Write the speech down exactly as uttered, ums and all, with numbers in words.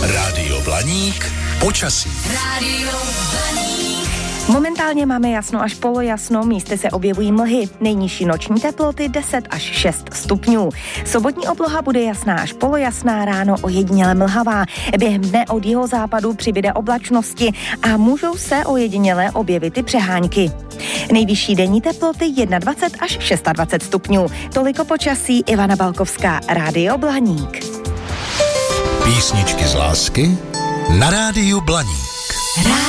Rádio Blaník, počasí. Rádio Blaník. Momentálně máme jasno až polojasno, místy se objevují mlhy. Nejnižší noční teploty deset až šest stupňů. Sobotní obloha bude jasná až polojasná, ráno ojediněle mlhavá. Během dne od jihozápadu přibyde oblačnosti a můžou se ojediněle objevit i přehánky. Nejvyšší denní teploty dvacet jedna až dvacet šest stupňů. Toliko počasí, Ivana Balkovská, Rádio Blaník. Písničky z lásky na Rádiu Blaník.